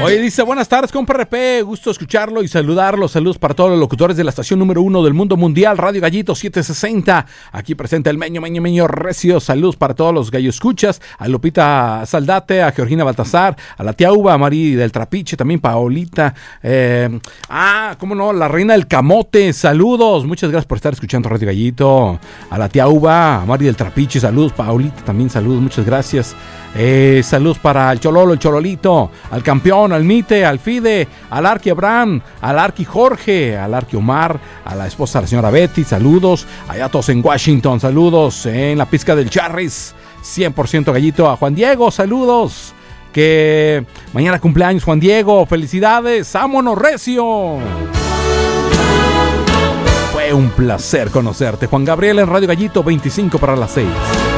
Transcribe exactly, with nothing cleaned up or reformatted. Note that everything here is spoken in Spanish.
Oye, dice, buenas tardes, compa R P, gusto escucharlo y saludarlo. Saludos para todos los locutores de la estación número uno del mundo mundial, Radio Gallito setecientos sesenta. Aquí presenta el Meño, Meño, Meño Recio. Saludos para todos los gallo escuchas, a Lupita Saldate, a Georgina Baltasar, a la tía Uva, a Mari del Trapiche, también Paolita. Eh, ah, cómo no, la reina del camote, saludos. Muchas gracias por estar escuchando Radio Gallito. A la tía Uva, a Mari del Trapiche, saludos. Paolita también, saludos, muchas gracias. Eh, saludos para el Chololo, el Chololito, al campeón, al Mite, al Fide, al Arqui Abraham, al Arqui Jorge, al Arqui Omar, a la esposa de la señora Betty, saludos. Allá todos en Washington, saludos. En la pizca del Charris, cien por ciento gallito. A Juan Diego, saludos. Que mañana cumpleaños Juan Diego, felicidades, vámonos recio. Fue un placer conocerte. Juan Gabriel en Radio Gallito, veinticinco para las seis.